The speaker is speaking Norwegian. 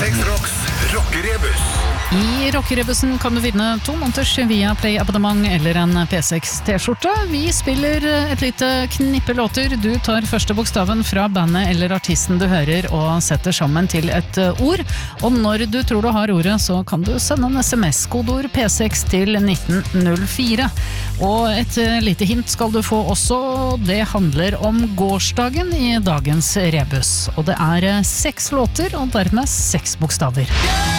P6 Rocks Rockerebus. I Rockerebussen kan du vinne 2 måneders via Play-abonnement eller en P6 T-skjorte. Vi spiller et lite knippe låter. Du tar første bokstaven fra bandet eller artisten du hører og setter sammen til et ord. Og når du tror du har ordet, så kan du sende en SMS-kodeord P6 til 1904. Og et lite hint skal du få også. Det handler om gårsdagen i dagens rebus. Og det er 6 låter og dermed 6 bokstaver.